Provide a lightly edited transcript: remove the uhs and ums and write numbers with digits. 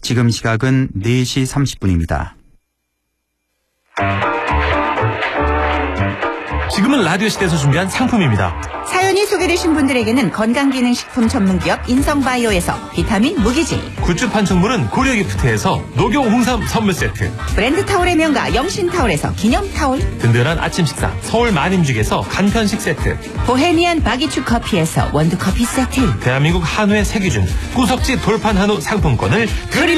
지금 시각은 4시 30분입니다. 지금은 라디오 시대에서 준비한 상품입니다. 사연이 소개되신 분들에게는 건강기능식품 전문기업 인성바이오에서 비타민 무기질, 굿즈 판촉물은 고려기프트에서 녹용 홍삼 선물 세트, 브랜드 타올의 명가 영신타올에서 기념타올, 든든한 아침 식사 서울 만임죽에서 간편식 세트, 보헤미안 바기추 커피에서 원두커피 세트, 대한민국 한우의 세기준 구석지 돌판 한우 상품권을 드립니다.